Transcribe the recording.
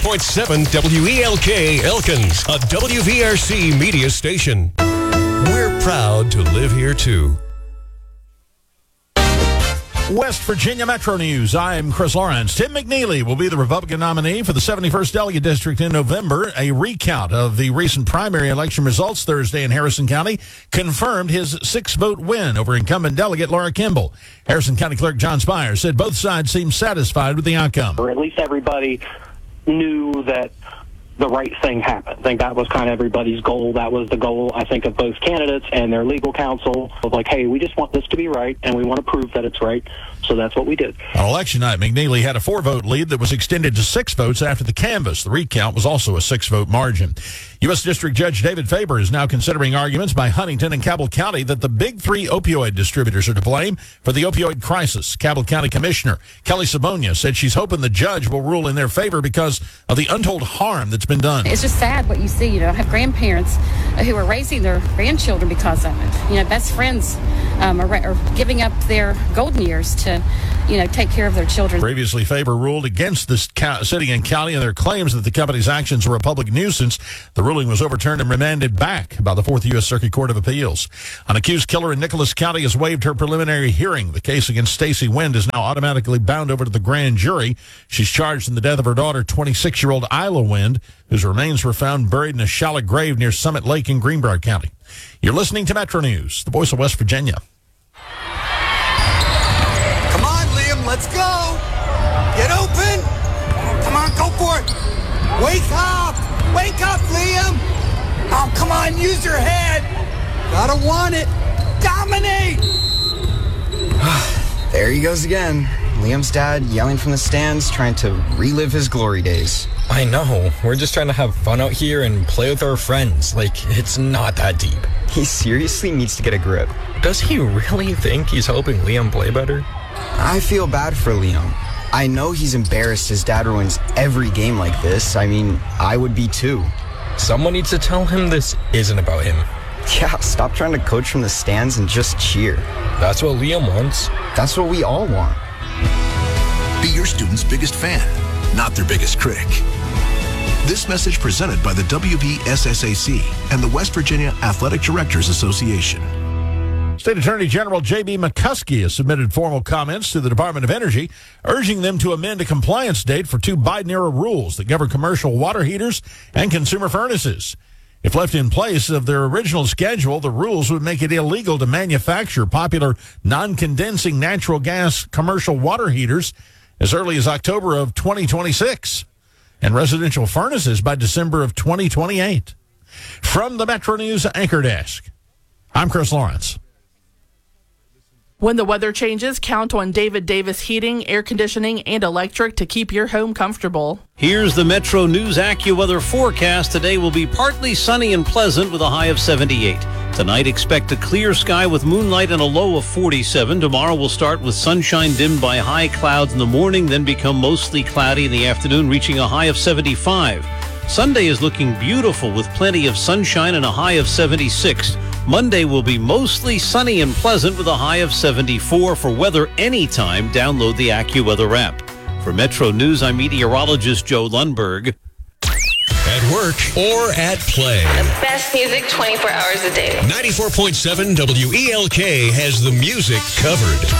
94.7 WELK Elkins, a WVRC media station. We're proud to live here, too. West Virginia Metro News. I'm Chris Lawrence. Tim McNeely will be the Republican nominee for the 71st Delegate District in November. A recount of the recent primary election results Thursday in Harrison County confirmed his 6-vote win over incumbent delegate Laura Kimball. Harrison County Clerk John Spires said both sides seemed satisfied with the outcome. Or at least everybody knew that the right thing happened. I think that was kind of everybody's goal. That was the goal, I think, of both candidates and their legal counsel of like, hey, we just want this to be right, and we want to prove that it's right. So that's what we did. On election night, McNeely had a 4-vote lead that was extended to 6 votes after the canvass. The recount was also a 6-vote margin. U.S. District Judge David Faber is now considering arguments by Huntington and Cabell County that the big 3 opioid distributors are to blame for the opioid crisis. Cabell County Commissioner Kelly Sabonia said she's hoping the judge will rule in their favor because of the untold harm that's been done. It's just sad what you see. I have grandparents who are raising their grandchildren because of it. Best friends are giving up their golden years to, take care of their children. Previously, Faber ruled against the city and county and their claims that the company's actions were a public nuisance. The ruling was overturned and remanded back by the 4th U.S. Circuit Court of Appeals. An accused killer in Nicholas County has waived her preliminary hearing. The case against Stacy Wind is now automatically bound over to the grand jury. She's charged in the death of her daughter, 26-year-old Isla Wind, whose remains were found buried in a shallow grave near Summit Lake in Greenbrier County. You're listening to Metro News, the voice of West Virginia. Come on, Liam, let's go. Get open. Come on, go for it. Wake up. Wake up, Liam. Oh, come on, use your head. Gotta want it. Dominate. There he goes again. Liam's dad yelling from the stands, trying to relive his glory days. I know. We're just trying to have fun out here and play with our friends. It's not that deep. He seriously needs to get a grip. Does he really think he's helping Liam play better? I feel bad for Liam. I know he's embarrassed his dad ruins every game like this. I would be too. Someone needs to tell him this isn't about him. Yeah, stop trying to coach from the stands and just cheer. That's what Liam wants. That's what we all want. Be your student's biggest fan, not their biggest critic. This message presented by the WVSSAC and the West Virginia Athletic Directors Association. State Attorney General J.B. McCuskey has submitted formal comments to the Department of Energy, urging them to amend a compliance date for 2 Biden-era rules that govern commercial water heaters and consumer furnaces. If left in place of their original schedule, the rules would make it illegal to manufacture popular non-condensing natural gas commercial water heaters as early as October of 2026 and residential furnaces by December of 2028. From the Metro News Anchor Desk, I'm Chris Lawrence. When the weather changes, count on David Davis Heating, Air Conditioning, and Electric to keep your home comfortable. Here's the Metro News AccuWeather forecast. Today will be partly sunny and pleasant with a high of 78. Tonight, expect a clear sky with moonlight and a low of 47. Tomorrow will start with sunshine dimmed by high clouds in the morning, then become mostly cloudy in the afternoon, reaching a high of 75. Sunday is looking beautiful with plenty of sunshine and a high of 76. Monday will be mostly sunny and pleasant with a high of 74. For weather anytime, download the AccuWeather app. For Metro News, I'm meteorologist Joe Lundberg. At work or at play. The best music 24 hours a day. 94.7 WELK has the music covered.